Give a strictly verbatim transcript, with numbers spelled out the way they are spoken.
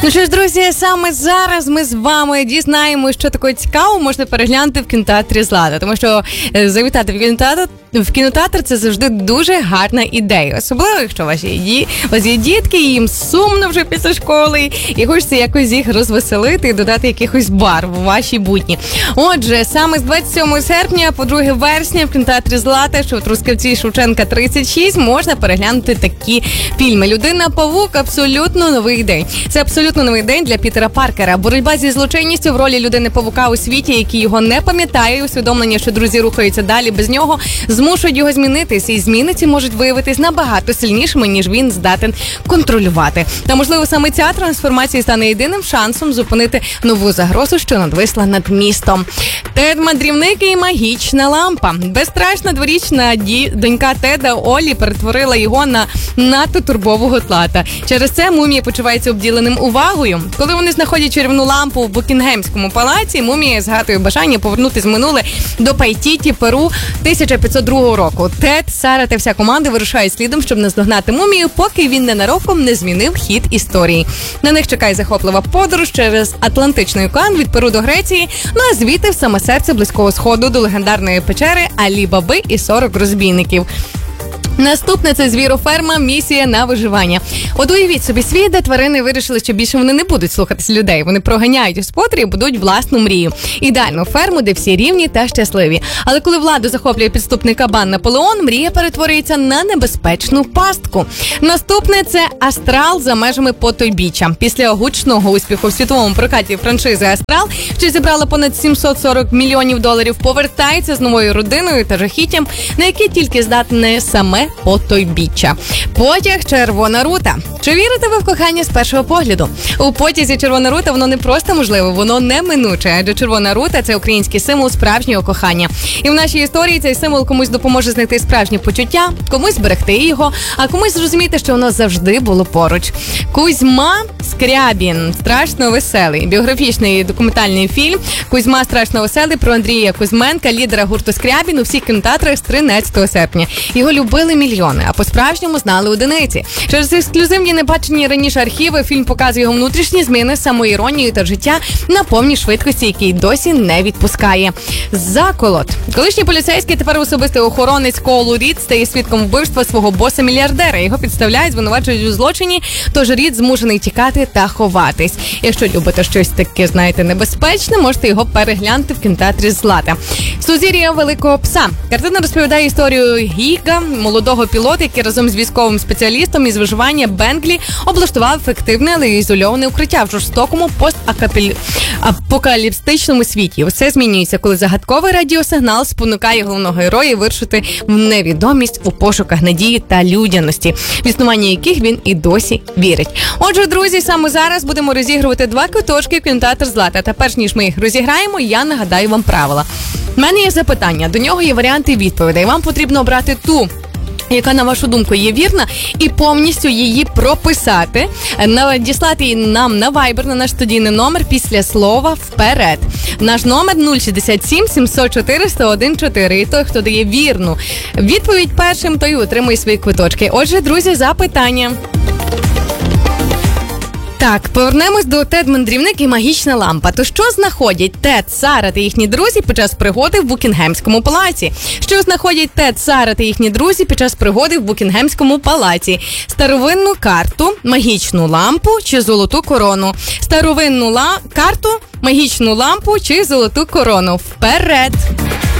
Ну що ж, друзі, саме зараз ми з вами дізнаємося, що такого цікавого можна переглянути в кінотеатрі «Злата». Тому що завітати в кінотеатр, в кінотеатр – це завжди дуже гарна ідея. Особливо, якщо у вас є, у вас є дітки, і їм сумно вже після школи, і хочеться якось їх розвеселити і додати якихось барв у ваші будні. Отже, саме з двадцять сьомого серпня по друге вересня в кінотеатрі «Злата», що в Трускавці Шевченка тридцять шість, можна переглянути такі фільми. «Людина-павук» – абсолютно новий день. Це абсолютно новий день для Пітера Паркера. Боротьба зі злочинністю в ролі людини-павука у світі, який його не пам'ятає, усвідомлення, що друзі рухаються далі без нього, змушують його змінитись, і зміни ці можуть виявитись набагато сильнішими, ніж він здатен контролювати. Та, можливо, саме ця трансформація стане єдиним шансом зупинити нову загрозу, що надвисла над містом. Тед Мандрівник і магічна лампа. Безстрашна дворічна ді... донька Теда Олі перетворила його на надто турбового тлата. Через це мумія почувається обділеним увагою. Коли вони знаходять чарівну лампу в Букінгемському палаці, мумія згадує бажання повернутися в минуле до Пайтіті, Перу тисяча п'ятсот другого року. Тед, Сара та вся команда вирушають слідом, щоб наздогнати мумію, поки він ненароком не змінив хід історії. На них чекає захоплива подорож через Атлантичний океан від Перу до Греції, ну а звідти в саме серце Близького Сходу до легендарної печери Алі-Баби і сорок розбійників. Наступне – це звіроферма «Місія на виживання». От уявіть собі світ, де тварини вирішили, що більше вони не будуть слухатись людей. Вони проганяють господарів і будують власну мрію. Ідеальну ферму, де всі рівні та щасливі. Але коли владу захоплює підступний кабан Наполеон, мрія перетворюється на небезпечну пастку. Наступне – це «Астрал за межами потойбіччя». Після гучного успіху в світовому прокаті франшизи «Астрал», що зібрала понад сімсот сорок мільйонів доларів, повертається з новою родиною та жахіттям, на які тільки здатне саме потойбіччя. Потяг «Червона рута». Чи вірите ви в кохання з першого погляду? У потязі «Червона рута» воно не просто можливо, воно неминуче, адже червона рута – це український символ справжнього кохання. І в нашій історії цей символ комусь допоможе знайти справжнє почуття, комусь зберегти його, а комусь зрозуміти, що воно завжди було поруч. Кузьма Скрябін страшно веселий. Біографічний документальний фільм «Кузьма страшно веселий» про Андрія Кузьменка, лідера гурту Скрябін, у всіх кінотеатрах з тринадцятого серпня. Його любили мільйони, а по-справжньому знали одиниці. Через ексклюзивні небачені раніше архіви фільм показує його внутрішні зміни, самоіронію та життя на повній швидкості, який досі не відпускає. Заколот. Колишній поліцейський, тепер особистий охоронець Колу Рід, стає свідком вбивства свого боса-мільярдера. Його підставляють, звинувачують у злочині, тож Рід змушений тікати та ховатись. Якщо любите щось таке, знаєте, небезпечне, можете його переглянути в кінотеатрі «Злата». Сузір'я великого пса. Картина розповідає історію Гіга, молодого пілота, який разом з військовим спеціалістом із виживання Бенклі облаштував ефективне, але ізольоване укриття в жорстокому постапокаліптичному світі. Все змінюється, коли загадковий радіосигнал спонукає головного героя вирушити в невідомість у пошуках надії та людяності, в існування яких він і досі вірить. Отже, друзі, саме зараз будемо розігрувати два квиточки в кінотеатр «Злата». Та перш ніж ми їх розіграємо, я нагадаю вам правила. У мене є запитання, до нього є варіанти відповідей. Вам потрібно обрати ту, яка, на вашу думку, є вірна, і повністю її прописати, надіслати її нам на Viber, на наш студійний номер після слова «Вперед». Наш номер нуль шістдесят сім сімсот чотири сто один чотири. І той, хто дає вірну відповідь першим, той отримує свої квиточки. Отже, друзі, запитання. Так, повернемось до «Тед Мандрівник і магічна лампа». То що знаходять Тед, Сара та їхні друзі під час пригоди в Букінгемському палаці? Що знаходять Тед, Сара та їхні друзі під час пригоди в Букінгемському палаці? Старовинну карту, магічну лампу чи золоту корону? Старовинну ла... карту, магічну лампу чи золоту корону? Вперед!